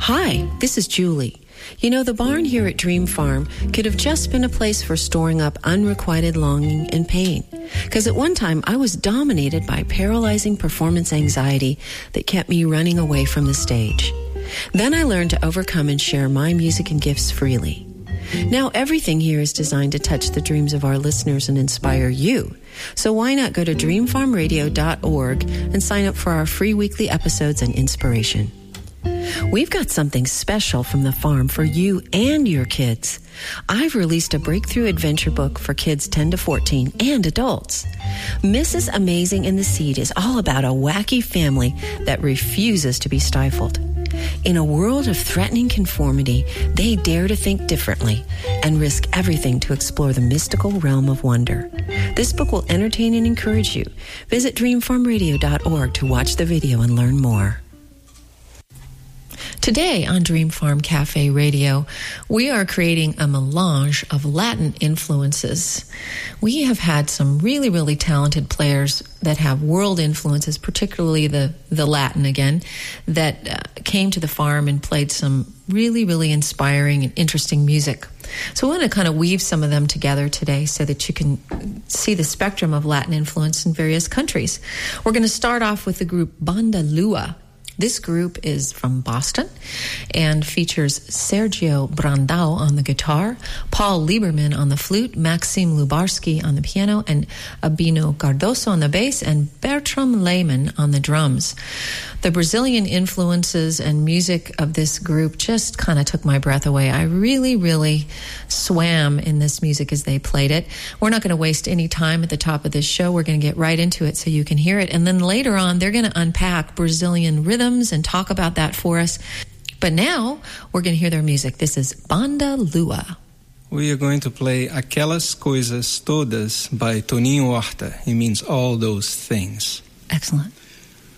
Hi, this is Julie. You know, the barn here at Dream Farm could have just been a place for storing up unrequited longing and pain. Because at one time, I was dominated by paralyzing performance anxiety that kept me running away from the stage. Then I learned to overcome and share my music and gifts freely. Now everything here is designed to touch the dreams of our listeners and inspire you. So why not go to dreamfarmradio.org and sign up for our free weekly episodes and inspiration. We've got something special from the farm for you and your kids. I've released a breakthrough adventure book for kids 10 to 14 and adults. Mrs. Amazing and the Seed is all about a wacky family that refuses to be stifled. In a world of threatening conformity, they dare to think differently and risk everything to explore the mystical realm of wonder. This book will entertain and encourage you. Visit dreamfarmradio.org to watch the video and learn more. Today on Dream Farm Cafe Radio, we are creating a melange of Latin influences. We have had some really, really talented players that have world influences, particularly the Latin again, that came to the farm and played some really, really inspiring and interesting music. So I want to kind of weave some of them together today so that you can see the spectrum of Latin influence in various countries. We're going to start off with the group Banda Lua. This group is from Boston and features Sergio Brandao on the guitar, Paul Lieberman on the flute, Maxim Lubarsky on the piano, and Abino Cardoso on the bass, and Bertram Lehman on the drums. The Brazilian influences and music of this group just kind of took my breath away. I really, really swam in this music as they played it. We're not going to waste any time at the top of this show. We're going to get right into it so you can hear it. And then later on, they're going to unpack Brazilian rhythms and talk about that for us. But now, we're going to hear their music. This is Banda Lua. We are going to play Aquelas Coisas Todas by Toninho Horta. It means all those things. Excellent.